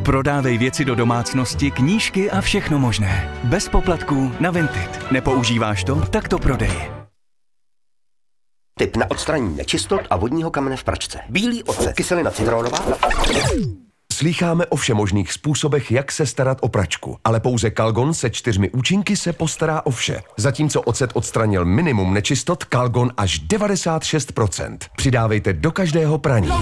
Prodávej věci do domácnosti, knížky a všechno možné. Bez poplatků na Vinted. Nepoužíváš to? Tak to prodej. Tip na odstranění nečistot a vodního kamene v pračce. Bílý ocet, kyselina citronová. Slýcháme o všemožných způsobech, jak se starat o pračku, ale pouze Calgon se 4 účinky se postará o vše. Zatímco ocet odstranil minimum nečistot, Calgon až 96%. Přidávejte do každého praní.